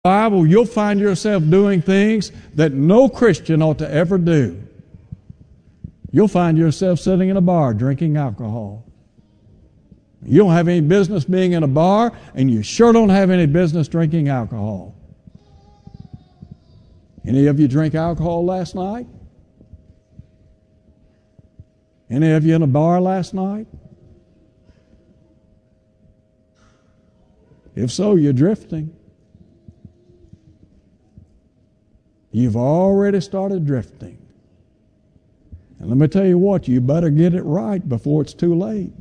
Bible, you'll find yourself doing things that no Christian ought to ever do. You'll find yourself sitting in a bar drinking alcohol. You don't have any business being in a bar, and you sure don't have any business drinking alcohol. Any of you drink alcohol last night? Any of you in a bar last night? If so, you're drifting. You've already started drifting. And let me tell you what, you better get it right before it's too late.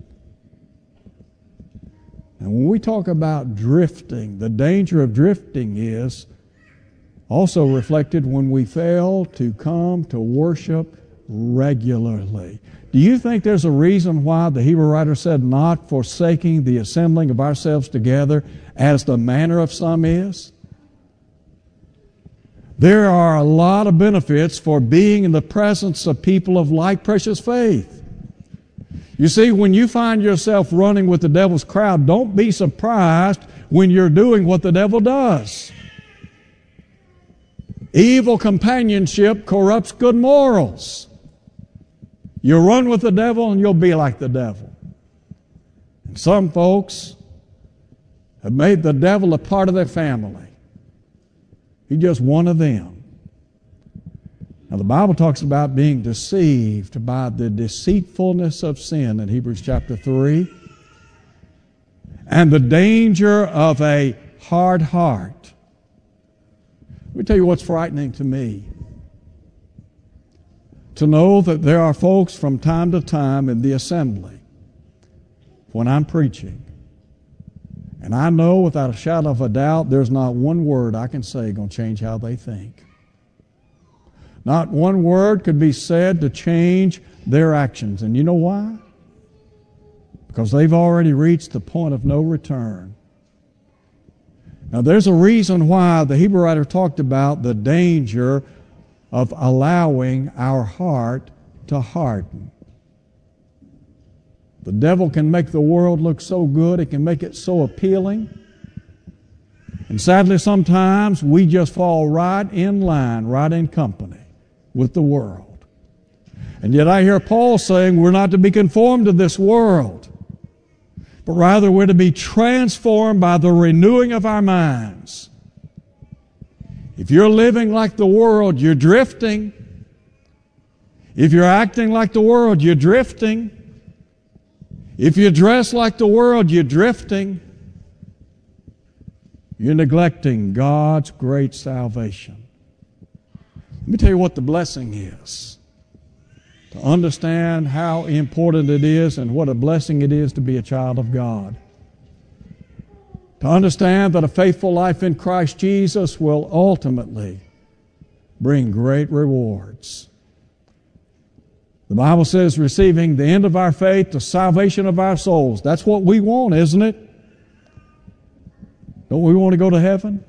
And when we talk about drifting, the danger of drifting is also reflected when we fail to come to worship regularly. Do you think there's a reason why the Hebrew writer said, not forsaking the assembling of ourselves together as the manner of some is? There are a lot of benefits for being in the presence of people of like precious faith. You see, when you find yourself running with the devil's crowd, don't be surprised when you're doing what the devil does. Evil companionship corrupts good morals. You run with the devil and you'll be like the devil. And some folks have made the devil a part of their family. He's just one of them. Now the Bible talks about being deceived by the deceitfulness of sin in Hebrews chapter 3 and the danger of a hard heart. Let me tell you what's frightening to me. To know that there are folks from time to time in the assembly when I'm preaching, and I know without a shadow of a doubt there's not one word I can say going to change how they think. Not one word could be said to change their actions. And you know why? Because they've already reached the point of no return. Now there's a reason why the Hebrew writer talked about the danger of allowing our heart to harden. The devil can make the world look so good, it can make it so appealing. And sadly, sometimes we just fall right in line, right in company with the world. And yet I hear Paul saying we're not to be conformed to this world, but rather we're to be transformed by the renewing of our minds. If you're living like the world, you're drifting. If you're acting like the world, you're drifting. If you dress like the world, you're drifting. You're neglecting God's great salvation. Let me tell you what the blessing is. To understand how important it is and what a blessing it is to be a child of God. To understand that a faithful life in Christ Jesus will ultimately bring great rewards. The Bible says receiving the end of our faith, the salvation of our souls. That's what we want, isn't it? Don't we want to go to heaven?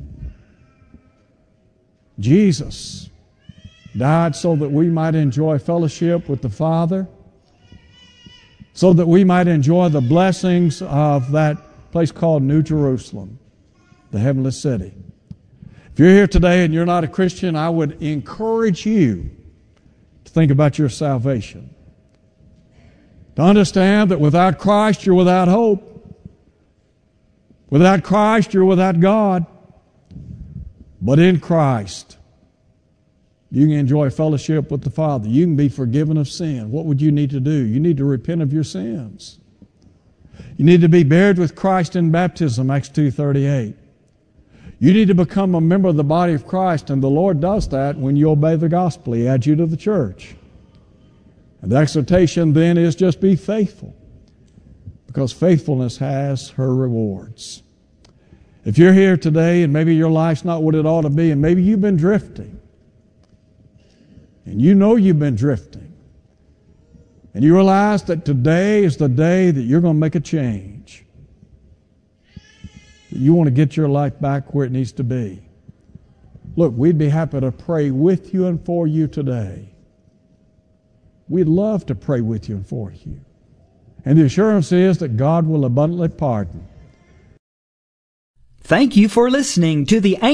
Jesus died so that we might enjoy fellowship with the Father, so that we might enjoy the blessings of that place called New Jerusalem, the heavenly city. If you're here today and you're not a Christian, I would encourage you to think about your salvation. To understand that without Christ, you're without hope. Without Christ, you're without God. But in Christ, you can enjoy fellowship with the Father. You can be forgiven of sin. What would you need to do? You need to repent of your sins. You need to be buried with Christ in baptism, Acts 2:38. You need to become a member of the body of Christ, and the Lord does that when you obey the gospel. He adds you to the church. And the exhortation then is just be faithful, because faithfulness has her rewards. If you're here today and maybe your life's not what it ought to be, and maybe you've been drifting, and you know you've been drifting, and you realize that today is the day that you're going to make a change, that you want to get your life back where it needs to be. Look, we'd be happy to pray with you and for you today. We'd love to pray with you and for you. And the assurance is that God will abundantly pardon. Thank you for listening to the